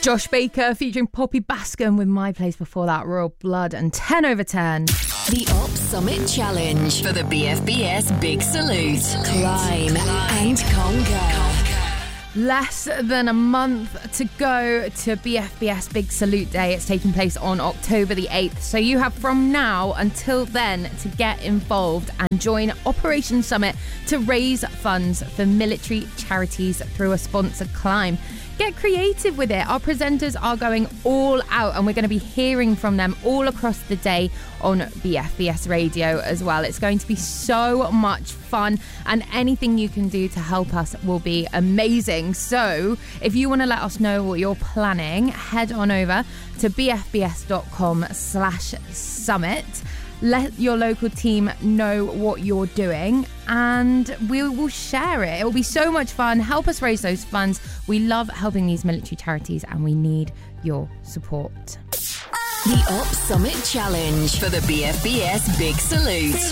Josh Baker featuring Poppy Bascom with My Place before that, Royal Blood, and 10 over 10. The Op Summit Challenge for the BFBS Big Salute. Climb and conquer. Less than a month to go to BFBS Big Salute Day. It's taking place on October the 8th. So you have from now until then to get involved and join Operation Summit to raise funds for military charities through a sponsored climb. Get creative with it. Our presenters are going all out and we're going to be hearing from them all across the day on BFBS Radio as well. It's going to be so much fun and anything you can do to help us will be amazing. So if you want to let us know what you're planning, head on over to bfbs.com/summit. Let your local team know what you're doing and we will share it. It will be so much fun. Help us raise those funds. We love helping these military charities and we need your support. The Op Summit Challenge for the BFBS Big Salute.